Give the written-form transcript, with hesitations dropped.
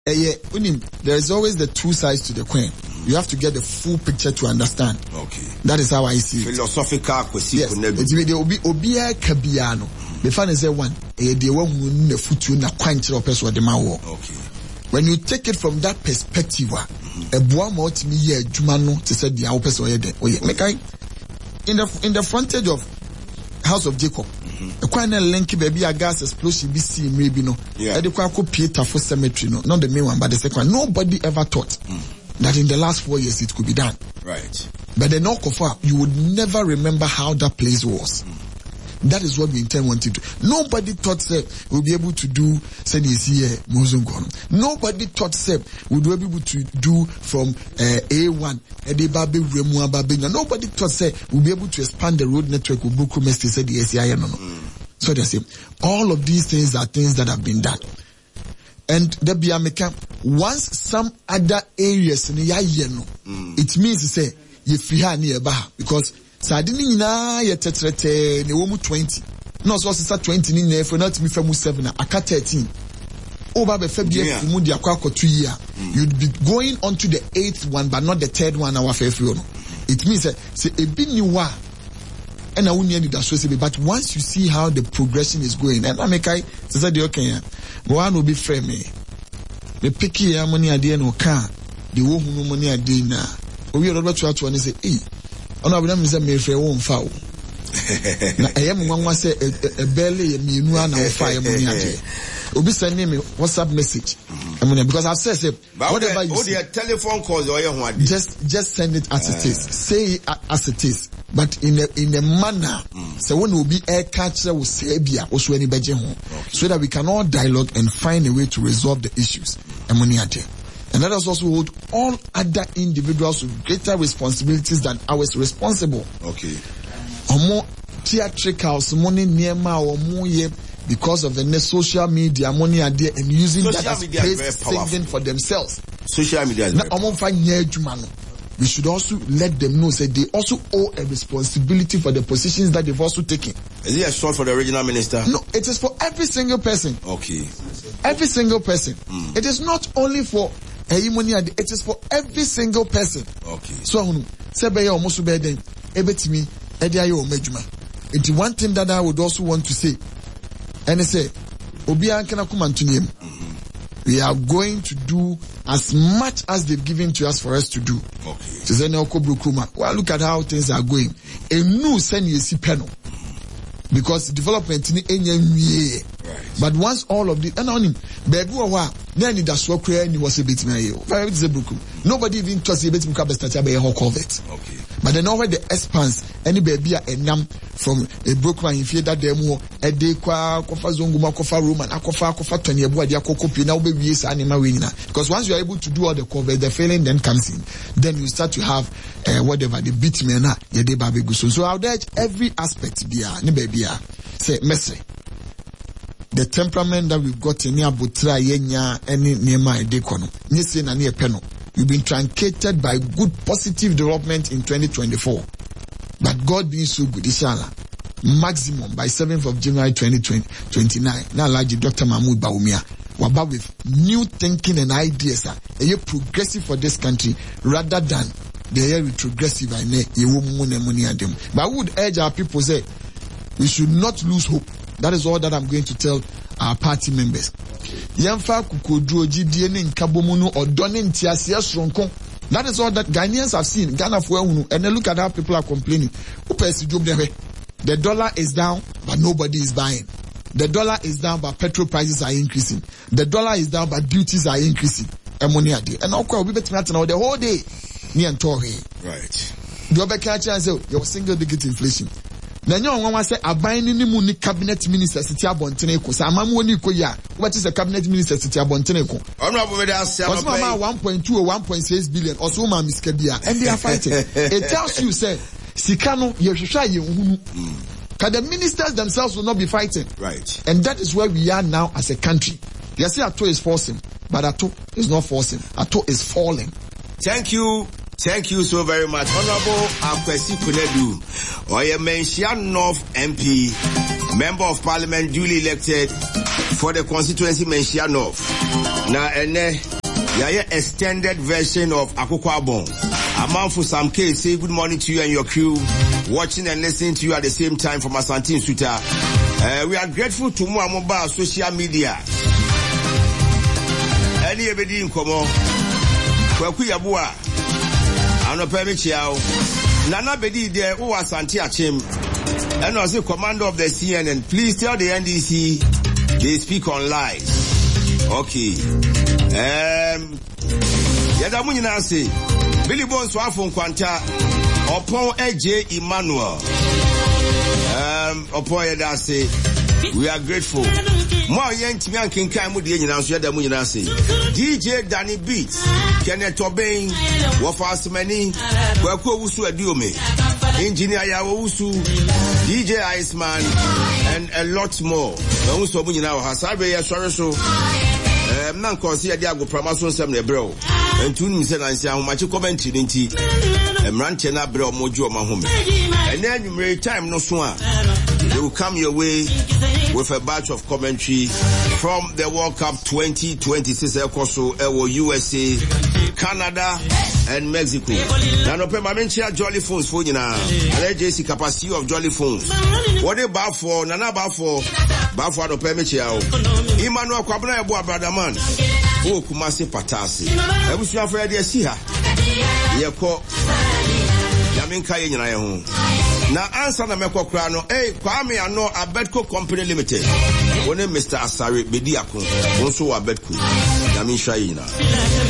There is always the two sides to the coin. You have to get the full picture to understand. Okay. That is how I see it. Philosophical question. Yes. It will be Obia Kabiano. The fan is one. Okay. When you take it from that perspective, in the frontage of House of Jacob, the quite link baby a gas explosion BC maybe no. The quite Peter for cemetery no, not the main one, but the second one. Nobody ever thought that in the last 4 years it could be done. Right. But the knock of you would never remember how that place was. That is what we intend wanting to. Nobody thought we'll be able to do Nobody thought we'll be able to do from A1 Nobody thought we'll be able to expand the road network with Buku Mesti said the SCI no. So they say all of these things are things that have been done. And the Biameka, once some other areas in the it means to say if you have nearby because Sadini na ye tetrete ne wo mu 20. No so start 20 ni na for not me famu 7 aka 13. Over be fa bia fumu dia kwa 2 year. You'd be going on to the 8th one but not the 3rd one our fair no. It means say e bi ni wa and I won't need that so but once you see how the progression is going and I make I say the okay one will be frame me picky money ade no ka the wo hunu money ade na owi odo to and say ono abuna say me frɛ wo mfa wo na eyem nwanwa say e bele me nu ana wo fa ye money ade obi send me WhatsApp message because I've said whatever you see, telephone calls or just send it as it is, say it as it is, but in a manner so when will be air catcher will say bia also any beje ho so that we can all dialogue and find a way to resolve the issues and let us also hold all other individuals with greater responsibilities than ours responsible. Okay. Omo theatricals money niema omo ye because of the social media money are there and using social that as praise singing for themselves. Social media is we should also let them know that they also owe a responsibility for the positions that they've also taken. Is it a short for the regional minister? No, it is for every single person. Okay. Every single person. It is not only for it is for every single person. Okay. So it's one thing that I would also want to say. And I say, we are going to do as much as they've given to us for us to do. Okay. Well, look at how things are going. A new send panel. Because development in right. But once all of the nobody even thought it. Okay. But then over the expanse, any baby from a broker in fear that demo a day kofa zonguma kofa room and kofa Tony Abuadia Kokopi now baby is animal winner. Because once you are able to do all the cover, the failing then comes in. Then you start to have whatever the beat me na ye de baby go. So I'll urge every aspect ni baby say messy. The temperament that we've got in Abutra yenya any nema edekono. Ni say na ni epeno. You've been truncated by good positive development in 2024. But God being so good, inshallah, maximum by 7th of January 2029. Now, like Dr. Mahmoud Bawumia, waba with new thinking and ideas, a progressive for this country rather than the retrogressive. But I would urge our people say we should not lose hope. That is all that I'm going to tell our party members. Yamfa kukodro GDN nkabomuno odone ntiasia sronko. That is all that Ghanaians have seen. Ghana for and then look at how people are complaining. The dollar is down, but nobody is buying. The dollar is down, but petrol prices are increasing. The dollar is down, but duties are increasing. And now we better now the whole day. Right. You better catch and say your single digit inflation. Nanyo nwa say aban ni mu ni cabinet minister siti abontene ko sa amamu ni ko ya what is a cabinet minister siti abontene ko honorable me dey say 1.2 or 1.6 billion also ma miska bia and they are fighting. It tells you say sika no ye hwehwa ye hunu because the ministers themselves will not be fighting. Right. And that is where we are now as a country. You see Ato is forcing, but Ato is not forcing. Ato is falling. Thank you so very much. Honorable Akwesi Kunedu, Oyemenshia North MP, Member of Parliament duly elected for the constituency Menchia North. Now, yeah, extended version of Akoko-Abong. Amanfo Samke say good morning to you and your crew, watching and listening to you at the same time from Asante Nsuta. We are grateful to Muamoba social media. Any ebedi nkomo. Kwaku Yabua. Anope Chiao. Nana Bedi there who was Asante Achim. And was the commander of the CNN. Please tell the NDC they speak on lies. Okay. Yada Munina say Billy Bones Wafon Kwanta upon AJ Emmanuel. Upon Yada say we are grateful. More young Timian Kinkai Mudi and Yada Munina say DJ Danny Beats, Kenneth Obey, Wafasmani, Wako Usu Adiome, Engineer Yawusu, DJ Iceman, and a lot more. Also Munina Hasabe Soroso. Nan consider Diago Pramason Sam Nebro. And Tunin said, I say, how much you comment in tea. And Ranchena Bro Mojo Mahome. And then you may time no swan. They will come your way with a batch of commentary from the World Cup 2026 Ecoso, USA, Canada, and Mexico. Now, no permanent Jolly Phones for you now. And JC capacity of Jolly Phones. What they bar for, Nana bar for no permit yao. Emmanuel Kwabna Boa Bradaman. Oh, Kumasi Patasi. I wish you have ready to see her. Yako Yaminka Yen. Now answer the Meko Krano. Hey, Kwame ano Abedco Company Limited. One Mr. Asari Bediako. Also Abedco. Yamin Shaina.